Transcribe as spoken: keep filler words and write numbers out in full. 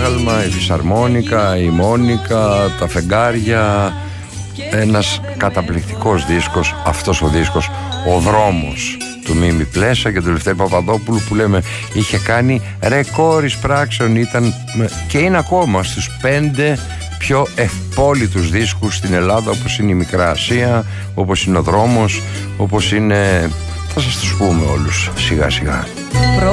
Άγαλμα, η Φυσαρμόνικα, η Μόνικα, τα Φεγγάρια. Ένας καταπληκτικός δίσκος, αυτός ο δίσκος, ο Δρόμος του Μίμη Πλέσα και του Λευτέρη Παπαδόπουλου, που λέμε είχε κάνει ρεκόρ εισπράξεων, ήταν και είναι ακόμα στους πέντε πιο ευπόλυτους δίσκους στην Ελλάδα, όπως είναι η Μικρά Ασία, όπως είναι ο Δρόμος, όπως είναι, θα σας τους πούμε όλους σιγά σιγά.